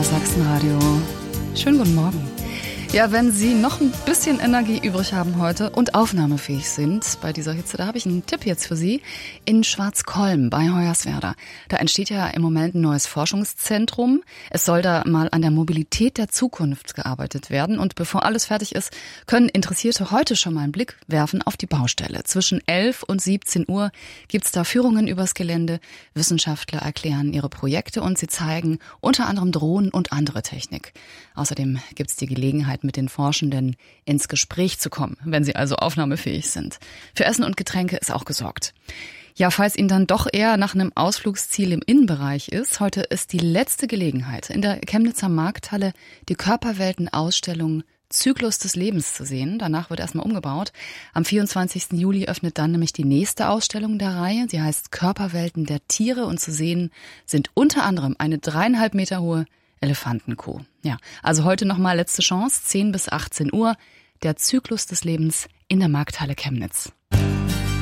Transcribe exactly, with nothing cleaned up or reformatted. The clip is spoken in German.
Sachsenradio. Schönen guten Morgen. Ja, wenn Sie noch ein bisschen Energie übrig haben heute und aufnahmefähig sind bei dieser Hitze, da habe ich einen Tipp jetzt für Sie. In Schwarzkollm bei Hoyerswerda. Da entsteht ja im Moment ein neues Forschungszentrum. Es soll da mal an der Mobilität der Zukunft gearbeitet werden. Und bevor alles fertig ist, können Interessierte heute schon mal einen Blick werfen auf die Baustelle. Zwischen elf und siebzehn Uhr gibt's da Führungen übers Gelände. Wissenschaftler erklären ihre Projekte und sie zeigen unter anderem Drohnen und andere Technik. Außerdem gibt's die Gelegenheit, mit den Forschenden ins Gespräch zu kommen, wenn sie also aufnahmefähig sind. Für Essen und Getränke ist auch gesorgt. Ja, falls Ihnen dann doch eher nach einem Ausflugsziel im Innenbereich ist, heute ist die letzte Gelegenheit, in der Chemnitzer Markthalle die Körperwelten-Ausstellung Zyklus des Lebens zu sehen. Danach wird erstmal umgebaut. Am vierundzwanzigsten Juli öffnet dann nämlich die nächste Ausstellung der Reihe. Sie heißt Körperwelten der Tiere und zu sehen sind unter anderem eine dreieinhalb Meter hohe Elefantenkuh. Ja, also heute nochmal letzte Chance, zehn bis achtzehn Uhr, der Zyklus des Lebens in der Markthalle Chemnitz.